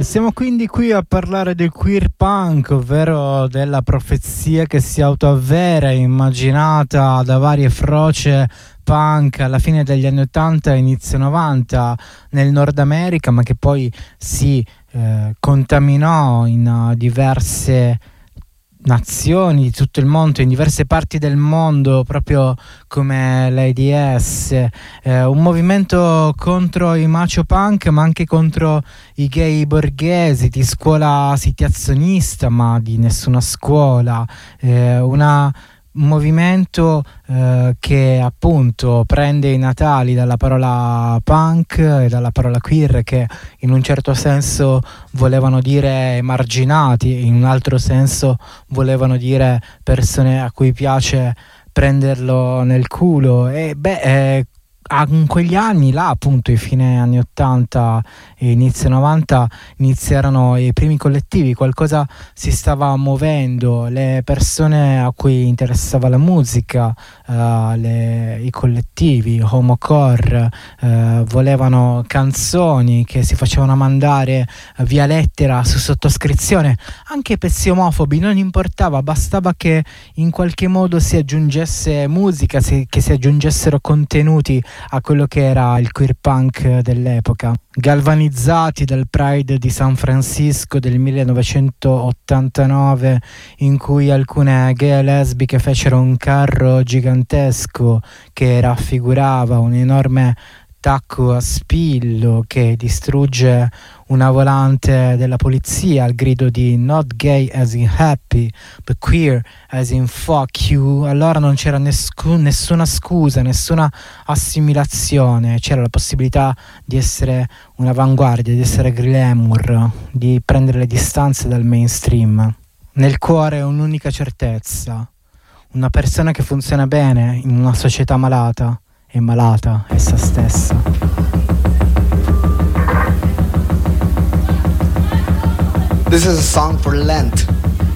Siamo quindi qui a parlare del queer punk, ovvero della profezia che si autoavvera, immaginata da varie froce punk alla fine degli anni 80 e inizio 90 nel Nord America, ma che poi si contaminò in diverse nazioni di tutto il mondo, in diverse parti del mondo, proprio come l'AIDS, un movimento contro i macho punk, ma anche contro i gay borghesi di scuola situazionista, ma di nessuna scuola, un movimento che appunto prende i natali dalla parola punk e dalla parola queer, che in un certo senso volevano dire emarginati, in un altro senso volevano dire persone a cui piace prenderlo nel culo. E in quegli anni là, appunto, i fine anni 80 e inizio 90, iniziarono i primi collettivi, qualcosa si stava muovendo, le persone a cui interessava la musica, i collettivi homocore volevano canzoni che si facevano mandare via lettera su sottoscrizione, anche pezzi omofobi, non importava, bastava che in qualche modo si aggiungesse musica, che si aggiungessero contenuti a quello che era il queer punk dell'epoca. Galvanizzati dal Pride di San Francisco del 1989, in cui alcune gay e lesbiche fecero un carro gigantesco che raffigurava un enorme tacco a spillo che distrugge una volante della polizia al grido di "not gay as in happy, but queer as in fuck you". Allora non c'era nessuna scusa, nessuna assimilazione, c'era la possibilità di essere un'avanguardia, di essere glamour, di prendere le distanze dal mainstream. Nel cuore un'unica certezza: una persona che funziona bene in una società malata è malata essa stessa. This is a song for Lent.